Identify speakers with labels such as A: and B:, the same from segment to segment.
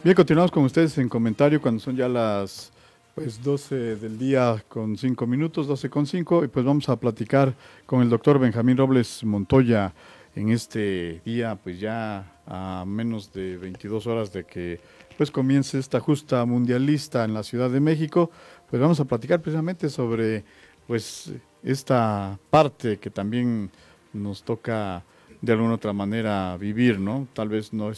A: Bien, continuamos con ustedes en comentario cuando son ya las 12 del día con 5 minutos, 12 con 5, y pues vamos a platicar con el doctor Benjamín Robles Montoya en este día, pues ya a menos de 22 horas de que pues comience esta justa mundialista en la Ciudad de México. Pues vamos a platicar precisamente sobre pues esta parte que también nos toca de alguna otra manera vivir, ¿no? Tal vez no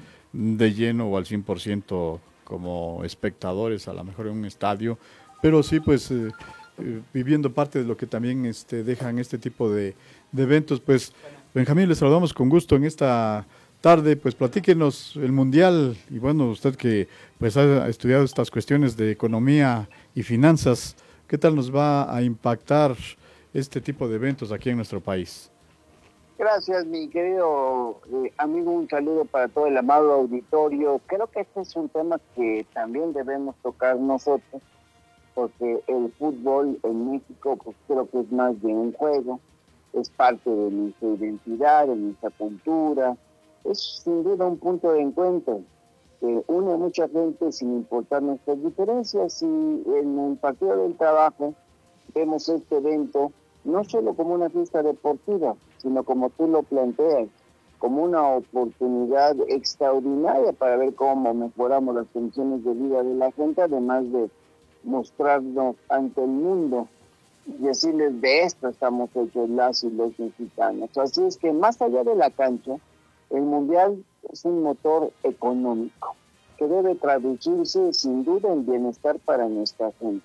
A: de lleno o al 100% como espectadores, a lo mejor en un estadio, pero sí pues viviendo parte de lo que también dejan este tipo de eventos. Pues Benjamín, les saludamos con gusto en esta tarde, pues platíquenos el Mundial y bueno, usted que pues ha estudiado estas cuestiones de economía y finanzas, ¿qué tal nos va a impactar este tipo de eventos aquí en nuestro país?
B: Gracias, mi querido amigo. Un saludo para todo el amado auditorio. Creo que este es un tema que también debemos tocar nosotros, porque el fútbol en México, pues creo que es más de un juego, es parte de nuestra identidad, de nuestra cultura. Es sin duda un punto de encuentro que une a mucha gente sin importar nuestras diferencias. Y en el Partido del Trabajo vemos este evento no solo como una fiesta deportiva, sino como tú lo planteas, como una oportunidad extraordinaria para ver cómo mexoramos las condiciones de vida de la gente, además de mostrarnos ante el mundo y decirles de esto estamos hechos las y los mexicanos. Así es que más allá de la cancha, el Mundial es un motor económico que debe traducirse sin duda en bienestar para nuestra gente.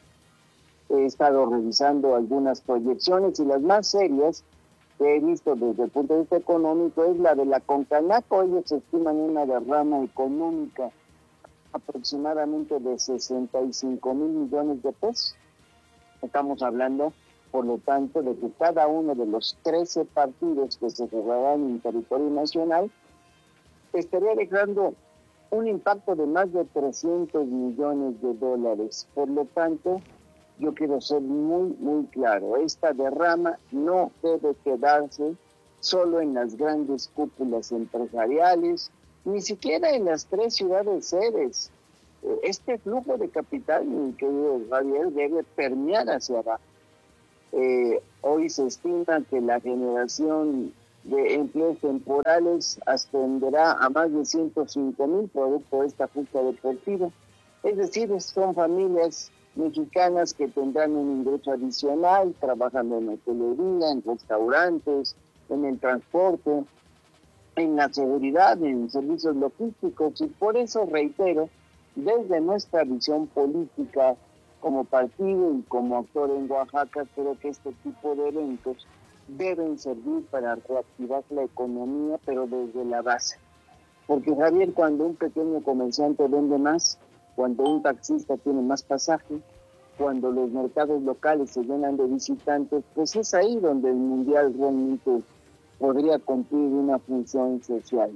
B: He estado revisando algunas proyecciones y las más serias que he visto desde el punto de vista económico es la de la Concanaco. Ellos estiman una derrama económica aproximadamente de 65,000 millones de pesos. Estamos hablando, por lo tanto, de que cada uno de los 13 partidos que se jugarán en territorio nacional estaría dejando un impacto de más de 300 millones de dólares. Por lo tanto, yo quiero ser muy, muy claro. Esta derrama no debe quedarse solo en las grandes cúpulas empresariales, ni siquiera en las 3 ciudades sedes. Este flujo de capital, mi querido Javier, debe permear hacia abajo. Hoy se estima que la generación de empleos temporales ascenderá a más de 105,000 producto de esta justa deportiva. Es decir, son familias mexicanas que tendrán un ingreso adicional, trabajando en hotelería, en restaurantes, en el transporte, en la seguridad, en servicios logísticos, y por eso reitero, desde nuestra visión política como partido y como actor en Oaxaca, creo que este tipo de eventos deben servir para reactivar la economía, pero desde la base. Porque Javier, cuando un pequeño comerciante vende más, cuando un taxista tiene más pasaje, cuando los mercados locales se llenan de visitantes, pues es ahí donde el mundial realmente podría cumplir una función social.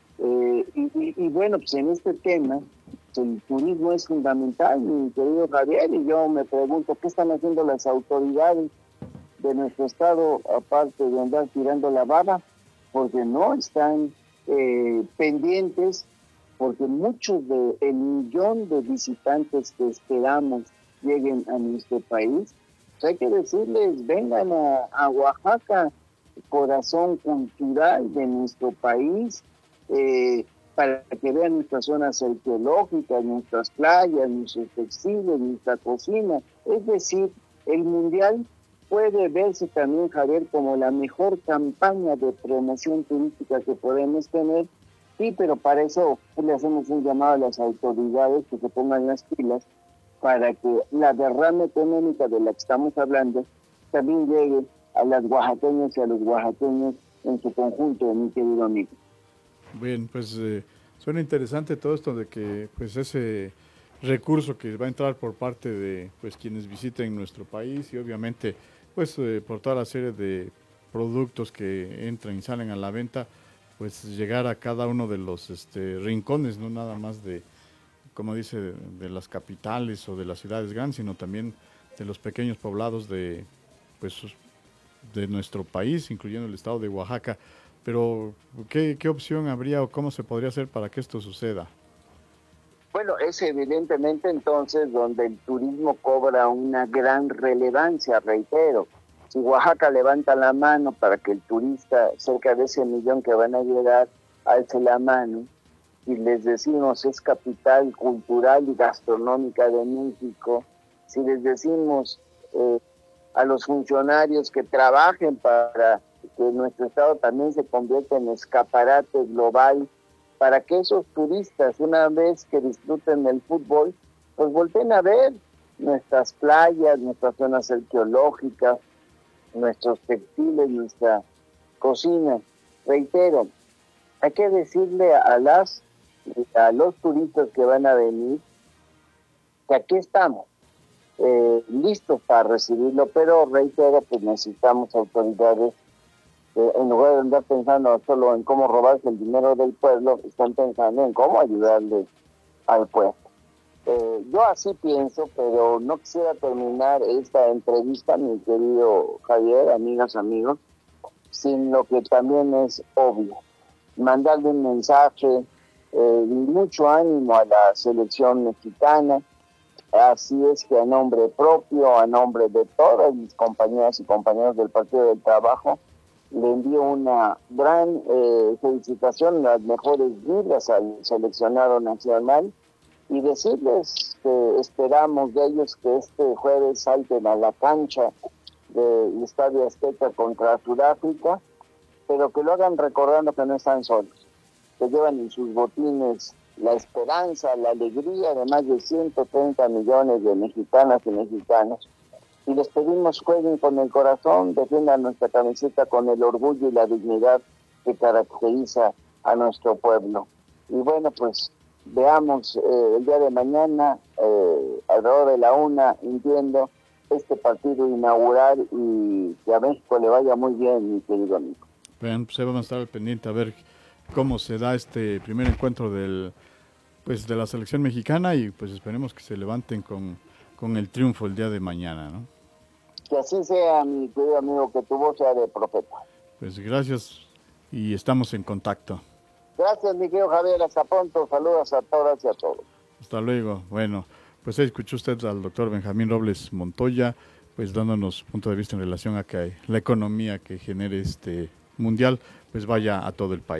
B: Y bueno, pues en este tema, el turismo es fundamental, mi querido Javier, y yo me pregunto qué están haciendo las autoridades de nuestro estado, aparte de andar tirando la baba, porque no están pendientes, porque muchos del millón de visitantes que esperamos lleguen a nuestro país, pues hay que decirles, vengan a Oaxaca, corazón cultural de nuestro país, para que vean nuestras zonas arqueológicas, nuestras playas, nuestros textiles, nuestra cocina. Es decir, el Mundial puede verse también, Javier, como la mejor campaña de promoción turística que podemos tener. Sí, pero para eso le hacemos un llamado a las autoridades que se pongan las pilas para que la derrama económica de la que estamos hablando también llegue a las oaxaqueñas y a los oaxaqueños en su conjunto, mi querido amigo.
A: Bien, pues suena interesante todo esto de que pues ese recurso que va a entrar por parte de pues quienes visiten nuestro país y obviamente pues por toda la serie de productos que entran y salen a la venta, pues llegar a cada uno de los rincones, no nada más de, como dice, de las capitales o de las ciudades grandes, sino también de los pequeños poblados de pues de nuestro país, incluyendo el estado de Oaxaca. Pero, ¿qué opción habría o cómo se podría hacer para que esto suceda?
B: Bueno, es evidentemente entonces donde el turismo cobra una gran relevancia, reitero. Si Oaxaca levanta la mano para que el turista, cerca de ese millón que van a llegar, alce la mano, y les decimos es capital cultural y gastronómica de México, si les decimos a los funcionarios que trabajen para que nuestro estado también se convierta en escaparate global, para que esos turistas, una vez que disfruten del fútbol, pues volteen a ver nuestras playas, nuestras zonas arqueológicas, nuestros textiles, nuestra cocina. Reitero, hay que decirle a los turistas que van a venir que aquí estamos, listos para recibirlo, pero reitero, pues necesitamos autoridades en lugar de andar pensando solo en cómo robarse el dinero del pueblo, están pensando en cómo ayudarle al pueblo. Yo así pienso, pero no quisiera terminar esta entrevista, mi querido Javier, amigas, amigos, sin lo que también es obvio. Mandarle un mensaje y mucho ánimo a la selección mexicana. Así es que a nombre propio, a nombre de todas mis compañeras y compañeros del Partido del Trabajo, le envío una gran felicitación, las mejores vibras al seleccionado nacional y decirles que esperamos de ellos que este jueves salten a la cancha del Estadio Azteca contra Sudáfrica, pero que lo hagan recordando que no están solos, que llevan en sus botines la esperanza, la alegría de más de 130 millones de mexicanas y mexicanos. Y les pedimos jueguen con el corazón, defiendan nuestra camiseta con el orgullo y la dignidad que caracteriza a nuestro pueblo. Y bueno, pues veamos el día de mañana, alrededor de la 1, entiendo, este partido inaugural y que a México le vaya muy bien, mi querido amigo.
A: Bien, pues ahí vamos a estar al pendiente a ver cómo se da este primer encuentro de la selección mexicana y pues esperemos que se levanten con el triunfo el día de mañana, ¿no?
B: Que así sea, mi querido amigo, que tu voz sea de profeta.
A: Pues gracias y estamos en contacto.
B: Gracias, mi querido Javier. Hasta pronto. Saludos a todas y a todos.
A: Hasta luego. Bueno, pues ahí escuchó usted al doctor Benjamín Robles Montoya, pues dándonos punto de vista en relación a que la economía que genere este mundial, pues vaya a todo el país.